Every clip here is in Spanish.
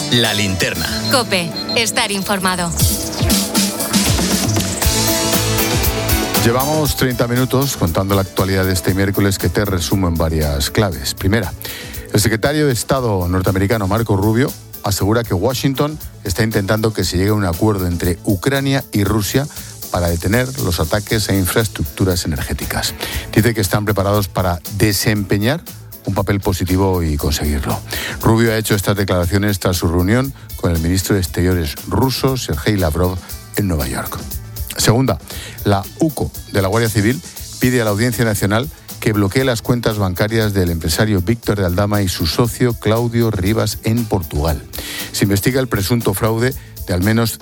La Linterna. COPE. Estar informado. Llevamos 30 minutos contando la actualidad de este miércoles, que te resumo en varias claves. Primera, el secretario de Estado norteamericano Marco Rubio asegura que Washington está intentando que se llegue a un acuerdo entre Ucrania y Rusia para detener los ataques a infraestructuras energéticas. Dice que están preparados para desempeñar un papel positivo y conseguirlo. Rubio ha hecho estas declaraciones tras su reunión con el ministro de Exteriores ruso, Sergei Lavrov, en Nueva York. Segunda, la UCO de la Guardia Civil pide a la Audiencia Nacional que bloquee las cuentas bancarias del empresario Víctor de Aldama y su socio Claudio Rivas en Portugal. Se investiga el presunto fraude de al menos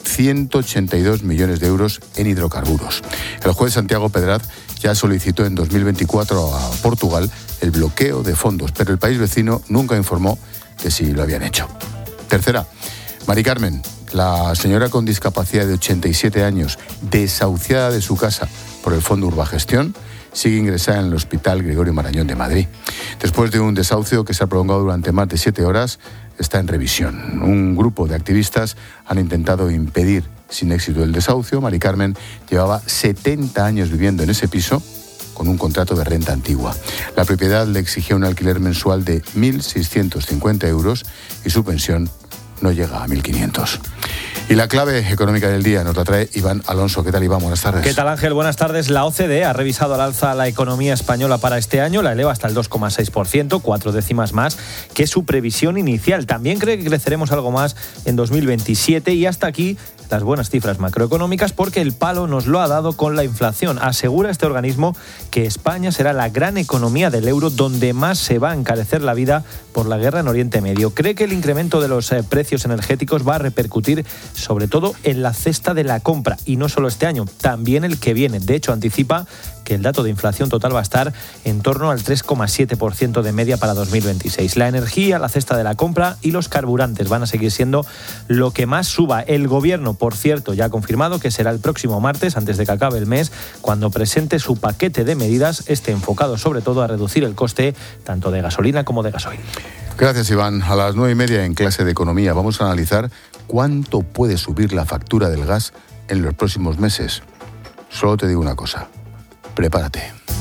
182 millones de euros en hidrocarburos. El juez Santiago Pedraz ya solicitó en 2024 a Portugal el bloqueo de fondos, pero el país vecino nunca informó de si lo habían hecho. Tercera, Mari Carmen, la señora con discapacidad de 87 años, desahuciada de su casa por el Fondo Urbagestión, sigue ingresada en el Hospital Gregorio Marañón de Madrid. Después de un desahucio que se ha prolongado durante más de 7 horas, está en revisión. Un grupo de activistas han intentado impedir sin éxito el desahucio. Mari Carmen llevaba 70 años viviendo en ese piso con un contrato de renta antigua. La propiedad le exigía un alquiler mensual de 1.650 euros y su pensión no llega a 1.500. Y la clave económica del día nos la trae Iván Alonso. ¿Qué tal, Iván? Buenas tardes. ¿Qué tal, Ángel? Buenas tardes. La OCDE ha revisado al alza la economía española para este año, la eleva hasta el 2,6%, 4 décimas más que su previsión inicial. También cree que creceremos algo más en 2027 y hasta aquí las buenas cifras macroeconómicas, porque el palo nos lo ha dado con la inflación. Asegura este organismo que España será la gran economía del euro donde más se va a encarecer la vida por la guerra en Oriente Medio. Cree que el incremento de los precios energéticos va a repercutir sobre todo en la cesta de la compra, y no solo este año, también el que viene. De hecho, anticipa que el dato de inflación total va a estar en torno al 3,7% de media para 2026. La energía, la cesta de la compra y los carburantes van a seguir siendo lo que más suba. El gobierno, por cierto, ya ha confirmado que será el próximo martes, antes de que acabe el mes, cuando presente su paquete de medidas, enfocado sobre todo a reducir el coste tanto de gasolina como de gasoil. Gracias, Iván. A las 9:30 en clase de economía vamos a analizar cuánto puede subir la factura del gas en los próximos meses. Solo te digo una cosa: prepárate.